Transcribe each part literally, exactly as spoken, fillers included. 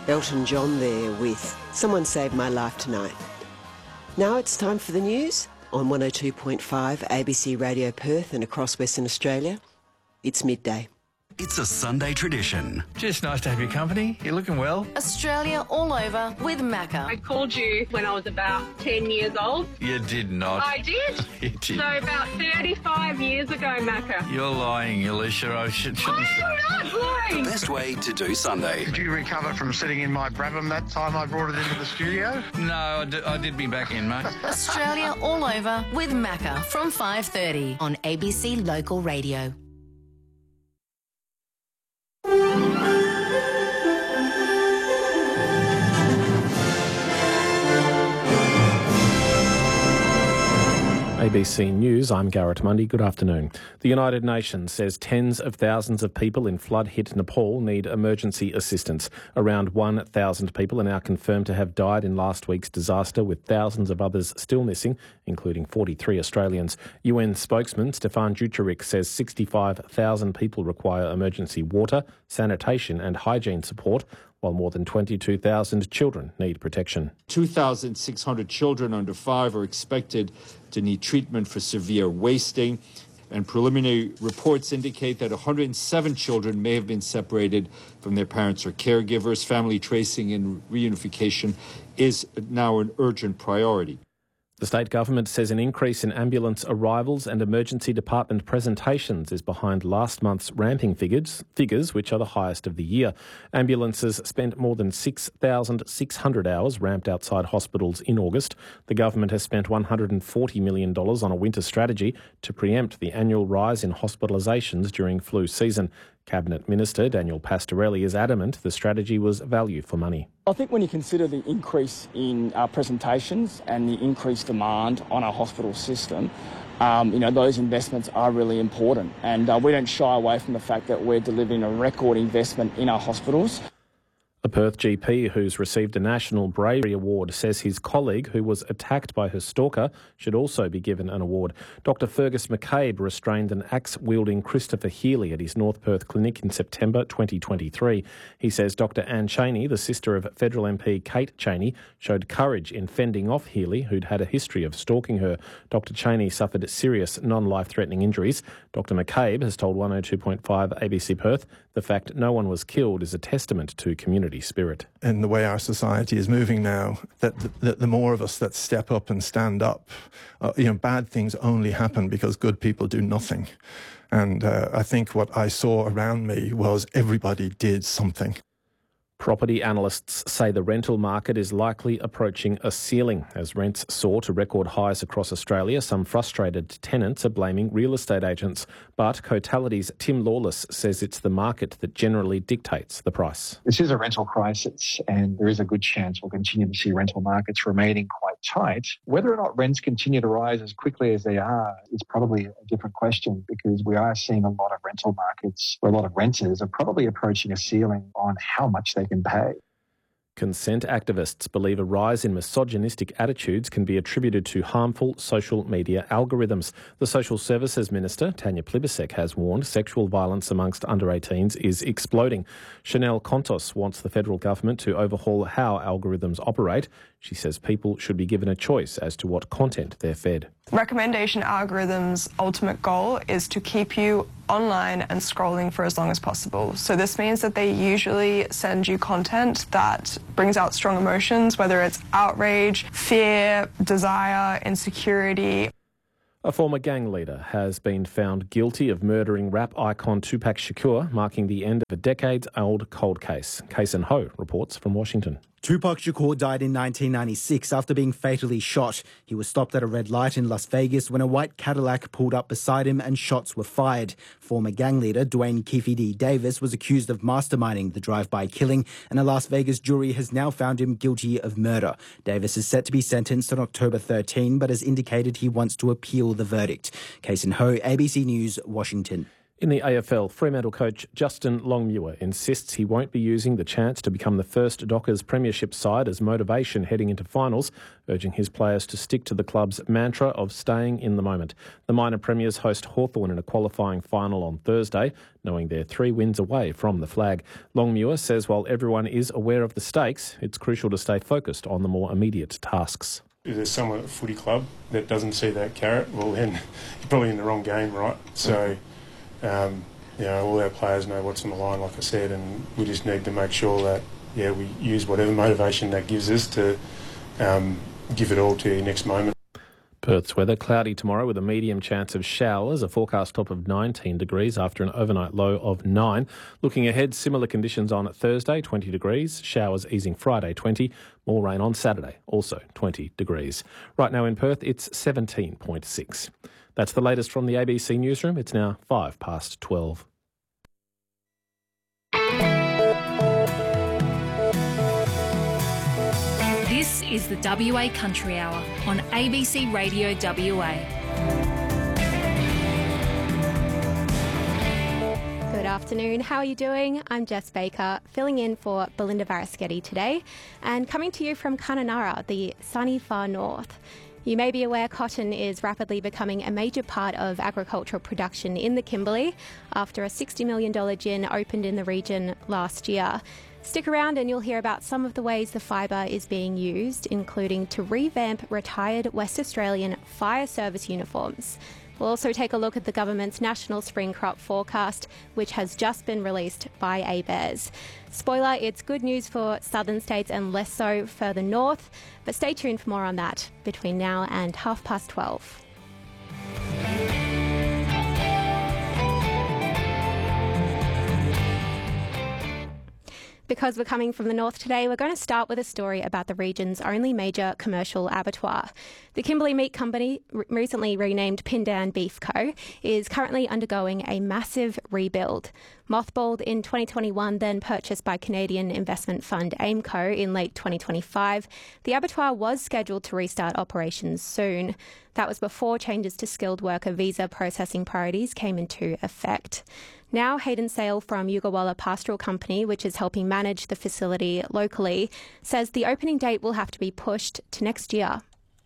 Elton John there with Someone Saved My Life Tonight. Now it's time for the news on one oh two point five A B C Radio Perth and across Western Australia. It's midday. It's a Sunday tradition. Just nice to have your company. You're looking well. Australia all over with Macca. I called you when I was about ten years old. You did not. I did. You did. So about thirty-five years ago, Macca. You're lying, Alicia. I should, shouldn't I say. am not lying. The best way to do Sunday. Did you recover from sitting in my Brabham that time I brought it into the studio? No, I did, I did be back in, mate. Australia all over with Macca from five thirty on A B C Local Radio. A B C News, I'm Garrett Mundy. Good afternoon. The United Nations says tens of thousands of people in flood-hit Nepal need emergency assistance. Around one thousand people are now confirmed to have died in last week's disaster, with thousands of others still missing, including forty-three Australians. U N spokesman Stefan Dujarric says sixty-five thousand people require emergency water, sanitation and hygiene support, while more than twenty-two thousand children need protection. two thousand six hundred children under five are expected to need treatment for severe wasting, and preliminary reports indicate that one hundred seven children may have been separated from their parents or caregivers. Family tracing and reunification is now an urgent priority. The state government says an increase in ambulance arrivals and emergency department presentations is behind last month's ramping figures, figures which are the highest of the year. Ambulances spent more than six thousand six hundred hours ramped outside hospitals in August. The government has spent one hundred forty million dollars on a winter strategy to preempt the annual rise in hospitalisations during flu season. Cabinet Minister Daniel Pastorelli is adamant the strategy was value for money. I think when you consider the increase in uh, presentations and the increased demand on our hospital system, um, you know, those investments are really important. And uh, we don't shy away from the fact that we're delivering a record investment in our hospitals. A Perth G P who's received a National Bravery Award says his colleague, who was attacked by her stalker, should also be given an award. Doctor Fergus McCabe restrained an axe-wielding Christopher Healy at his North Perth clinic in September twenty twenty-three. He says Doctor Anne Cheney, the sister of federal M P Kate Cheney, showed courage in fending off Healy, who'd had a history of stalking her. Doctor Cheney suffered serious non-life-threatening injuries. Doctor McCabe has told one oh two point five A B C Perth the fact no one was killed is a testament to community spirit. And the way our society is moving now, that the, the, the more of us that step up and stand up, uh, you know, bad things only happen because good people do nothing. And uh, I think what I saw around me was everybody did something. Property analysts say the rental market is likely approaching a ceiling. As rents soar to record highs across Australia, some frustrated tenants are blaming real estate agents. But Cotality's Tim Lawless says it's the market that generally dictates the price. This is a rental crisis, and there is a good chance we'll continue to see rental markets remaining quite tight. Whether or not rents continue to rise as quickly as they are is probably a different question, because we are seeing a lot of rental markets where a lot of renters are probably approaching a ceiling on how much they can pay. Consent activists believe a rise in misogynistic attitudes can be attributed to harmful social media algorithms. The Social Services Minister, Tanya Plibersek, has warned sexual violence amongst under eighteens is exploding. Chanel Contos wants the federal government to overhaul how algorithms operate. She says people should be given a choice as to what content they're fed. Recommendation algorithms' ultimate goal is to keep you online and scrolling for as long as possible. So this means that they usually send you content that brings out strong emotions, whether it's outrage, fear, desire, insecurity. A former gang leader has been found guilty of murdering rap icon Tupac Shakur, marking the end of a decades-old cold case. Kason Ho reports from Washington. Tupac Shakur died in nineteen ninety-six after being fatally shot. He was stopped at a red light in Las Vegas when a white Cadillac pulled up beside him and shots were fired. Former gang leader Dwayne Keefe D. Davis was accused of masterminding the drive-by killing, and a Las Vegas jury has now found him guilty of murder. Davis is set to be sentenced on October thirteenth, but has indicated he wants to appeal the verdict. Kason Ho, A B C News, Washington. In the A F L, Fremantle coach Justin Longmuir insists he won't be using the chance to become the first Dockers premiership side as motivation heading into finals, urging his players to stick to the club's mantra of staying in the moment. The minor premiers host Hawthorn in a qualifying final on Thursday, knowing they're three wins away from the flag. Longmuir says while everyone is aware of the stakes, it's crucial to stay focused on the more immediate tasks. If there's someone at the footy club that doesn't see that carrot, well then you're probably in the wrong game, right? So, um, you know, all our players know what's on the line, like I said, and we just need to make sure that, yeah, we use whatever motivation that gives us to um, give it all to the next moment. Perth's weather, cloudy tomorrow with a medium chance of showers, a forecast top of nineteen degrees after an overnight low of nine. Looking ahead, similar conditions on Thursday, twenty degrees, showers easing Friday, twenty, more rain on Saturday, also twenty degrees. Right now in Perth, it's seventeen point six. That's the latest from the A B C Newsroom. It's now five past twelve. This is the W A Country Hour on A B C Radio W A. Good afternoon. How are you doing? I'm Jess Baker, filling in for Belinda Varaschetti today, and coming to you from Kununurra, the sunny far north. You may be aware cotton is rapidly becoming a major part of agricultural production in the Kimberley after a sixty million dollars gin opened in the region last year. Stick around and you'll hear about some of the ways the fibre is being used, including to revamp retired West Australian fire service uniforms. We'll also take a look at the government's national spring crop forecast, which has just been released by A B A R S. Spoiler, it's good news for southern states and less so further north, but stay tuned for more on that between now and half past twelve. Because we're coming from the north today, we're going to start with a story about the region's only major commercial abattoir. The Kimberley Meat Company, r- recently renamed Pindan Beef Co, is currently undergoing a massive rebuild. Mothballed in twenty twenty-one, then purchased by Canadian investment fund AIMCO in late twenty twenty-five, the abattoir was scheduled to restart operations soon. That was before changes to skilled worker visa processing priorities came into effect. Now, Hayden Sale from Yugawalla Pastoral Company, which is helping manage the facility locally, says the opening date will have to be pushed to next year.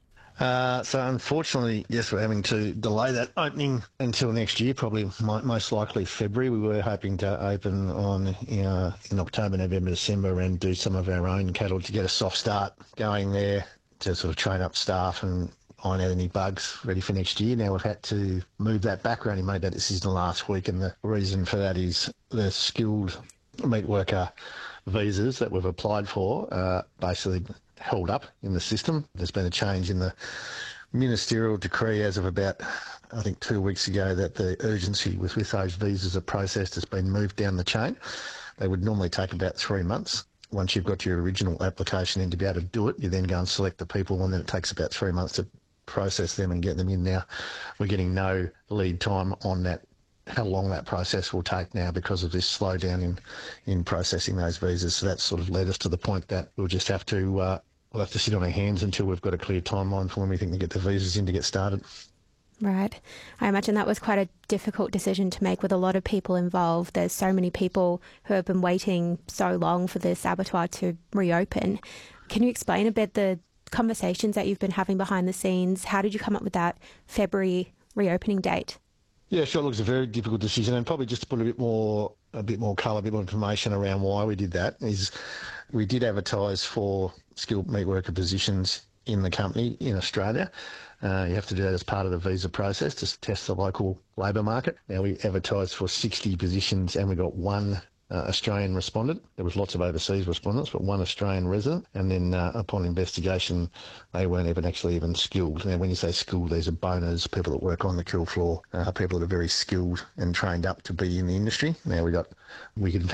Uh, so unfortunately, yes, we're having to delay that opening until next year, probably most likely February. We were hoping to open on you know, in October, November, December and do some of our own cattle to get a soft start going there to sort of train up staff and iron out any bugs ready for next year. Now we've had to move that back. We only made that decision last week, and the reason for that is the skilled meat worker visas that we've applied for uh, basically held up in the system. There's been a change in the ministerial decree as of about, I think, two weeks ago that the urgency with which those visas are processed has been moved down the chain. They would normally take about three months. Once you've got your original application in to be able to do it, you then go and select the people, and then it takes about three months to process them and get them in. Now we're getting no lead time on that, how long that process will take now because of this slowdown in in processing those visas. So that's sort of led us to the point that we'll just have to uh, we'll have to sit on our hands until we've got a clear timeline for when we think to get the visas in to get started. Right. I imagine that was quite a difficult decision to make with a lot of people involved. There's so many people who have been waiting so long for this abattoir to reopen. Can you explain a bit the conversations that you've been having behind the scenes? How did you come up with that February reopening date? Yeah, sure. It looks a very difficult decision, and probably just to put a bit more, a bit more colour, a bit more information around why we did that is we did advertise for skilled meat worker positions in the company in Australia. Uh, you have to do that as part of the visa process to test the local labour market. Now we advertised for sixty positions and we got one Uh, Australian respondent. There was lots of overseas respondents, but one Australian resident. And then uh, upon investigation, they weren't even actually even skilled. Now, when you say skilled, these are boners, people that work on the kill floor, uh, people that are very skilled and trained up to be in the industry. Now, we got, we could